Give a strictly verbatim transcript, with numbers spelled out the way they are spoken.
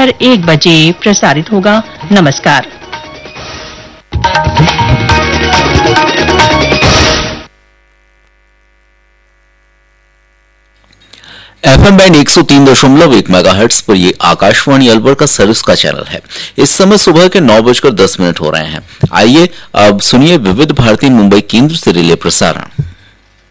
दोपहर एक बजे प्रसारित होगा। नमस्कार। एफएम बैंड एक सौ तीन दशमलव एक मेगाहर्ट्ज पर ये आकाशवाणी अलवर का सर्विस का चैनल है। इस समय सुबह के नौ बजकर दस मिनट हो रहे हैं। आइए अब सुनिए विविध भारती मुंबई केंद्र से रिले प्रसारण।